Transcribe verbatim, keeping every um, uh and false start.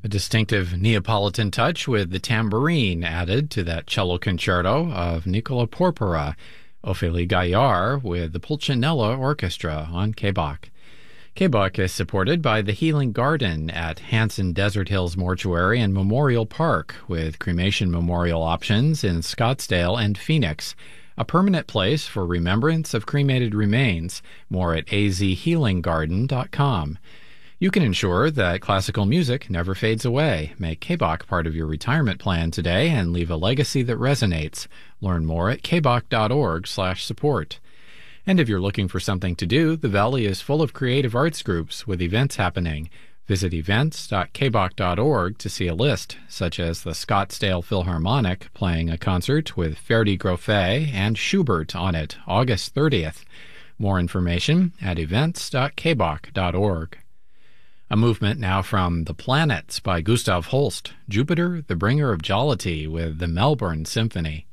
A distinctive Neapolitan touch with the tambourine added to that cello concerto of Nicola Porpora, Ophélie Gaillard with the Pulcinella Orchestra on K B O C. K B O C is supported by the Healing Garden at Hanson Desert Hills Mortuary and Memorial Park, with cremation memorial options in Scottsdale and Phoenix. A permanent place for remembrance of cremated remains. More at a z healing garden dot com. You can ensure that classical music never fades away. Make K B O C part of your retirement plan today and leave a legacy that resonates. Learn more at k b o c dot org slash support. And if you're looking for something to do, the Valley is full of creative arts groups with events happening. Visit events dot k b o c dot org to see a list, such as the Scottsdale Philharmonic playing a concert with Ferdi Grofé and Schubert on it August thirtieth. More information at events dot k b o c dot org. A movement now from The Planets by Gustav Holst, Jupiter, the Bringer of Jollity with the Melbourne Symphony.